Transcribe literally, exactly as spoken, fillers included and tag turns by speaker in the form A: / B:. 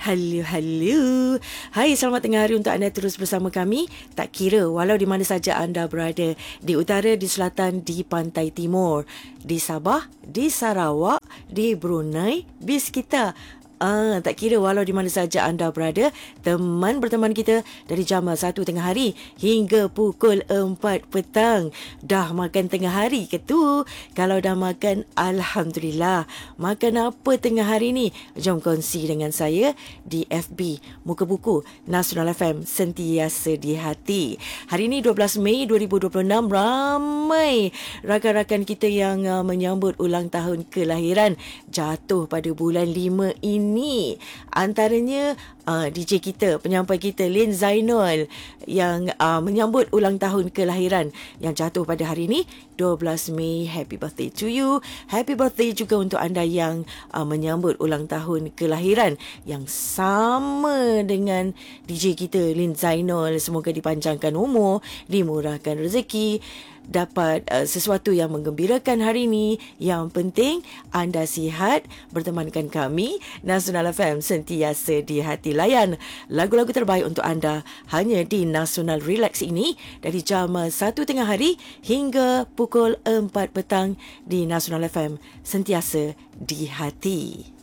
A: Halo, halo. Hai, selamat tengah hari untuk anda terus bersama kami. Tak kira walau di mana saja anda berada. Di utara, di selatan, di pantai timur. Di Sabah, di Sarawak, di Brunei, bis kita. Ah, tak kira walau di mana saja anda berada, teman berteman kita dari jam satu tengah hari hingga pukul empat petang. Dah makan tengah hari ke tu? Kalau dah makan, Alhamdulillah. Makan apa tengah hari ni? Jom kongsi dengan saya di F B Muka Buku Nasional F M, sentiasa di hati. Hari ni dua belas Mei dua ribu dua puluh enam, ramai rakan-rakan kita yang uh, menyambut ulang tahun kelahiran jatuh pada bulan lima ini. Ini antaranya uh, D J kita, penyampai kita Lin Zainul yang uh, menyambut ulang tahun kelahiran yang jatuh pada hari ini dua belas Mei. Happy birthday to you. Happy birthday juga untuk anda yang uh, menyambut ulang tahun kelahiran yang sama dengan D J kita Lin Zainul. Semoga dipanjangkan umur, dimurahkan rezeki, dapat uh, sesuatu yang menggembirakan hari ini. Yang penting anda sihat, bertemankan kami Nasional F M, sentiasa di hati. Layan lagu-lagu terbaik untuk anda hanya di Nasional Relax ini dari jam satu tengah hari hingga pukul empat petang di Nasional F M, sentiasa di hati.